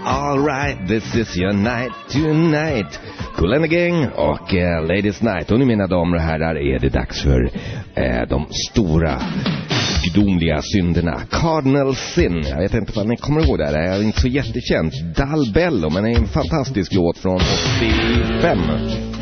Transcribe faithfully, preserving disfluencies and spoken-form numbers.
all right, this is your night tonight. Cool and the Gang och uh, Ladies Night. Och nu mina damer och herrar är det dags för uh, de stora gudomliga synderna. Cardinal Sin. Jag vet inte vad ni kommer ihåg där. Det är inte så jättekänt. Dal Bello, men det är en fantastisk låt från åttiofem.